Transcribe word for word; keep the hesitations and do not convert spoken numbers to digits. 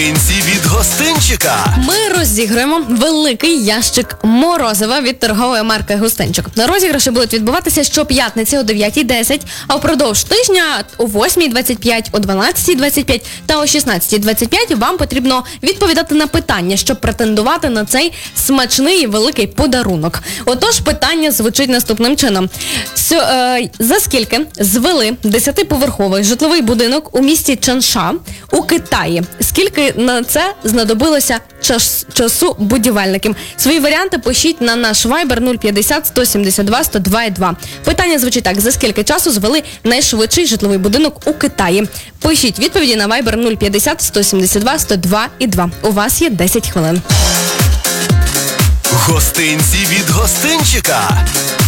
Гостинці від гостинчика. Ми розіграємо великий ящик морозива від торгової марки «Гостинчик». Розіграші будуть відбуватися щоп'ятниці о дев'ятій десять, а впродовж тижня о восьмій двадцять п'ять, о дванадцятій двадцять п'ять та о шістнадцятій двадцять п'ять вам потрібно відповідати на питання, щоб претендувати на цей смачний і великий подарунок. Отож, питання звучить наступним чином. Сьо, е, за скільки звели десятиповерховий житловий будинок у місті Чанша у Китаї? Скільки на це знадобилося час, часу будівельникам? Свої варіанти пишіть на наш вайбер нуль п'ятдесят сто сімдесят два сто два два. Питання звучить так: за скільки часу звели найшвидший житловий будинок у Китаї? Пишіть відповіді на вайбер нуль п'ятдесят сто сімдесят два сто два два. У вас є десять хвилин. Гостинці від гостинчика.